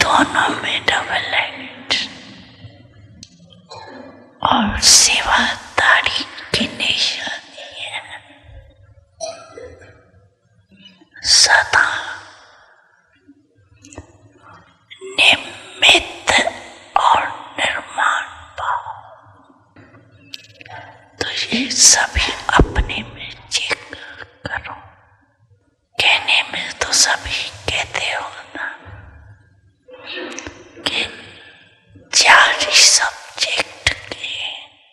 दोनों में double act और सेवादारी की निशानी है। सदा निमित्त और निर्माण भाव, तो ये सभी अपने में चेक करो। कहने में तो सभी कहते हो ना कि 4 सब्जेक्ट के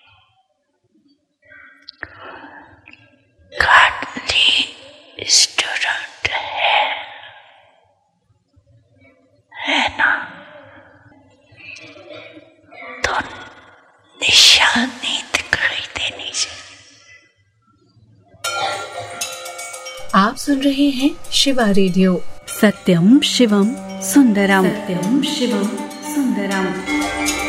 काटली स्टूडेंट है ना, तो निशानी दिखाई देनी चाहिए। आप सुन रहे हैं शिवा रेडियो। सत्यम शिवम सुंदरम। सत्यम शिवम सुंदरम।